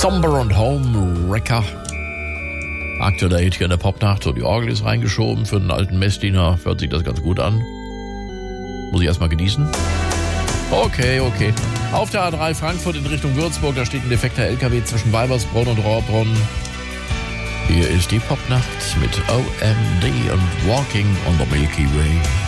Somber und Home Wrecker. Aktueller Hit hier in der Popnacht. So, die Orgel ist reingeschoben für einen alten Messdiener. Hört sich das ganz gut an. Muss ich erstmal genießen. Okay. Auf der A3 Frankfurt in Richtung Würzburg, da steht ein defekter LKW zwischen Weibersbronn und Rohrbronn. Hier ist die Popnacht mit OMD und Walking on the Milky Way.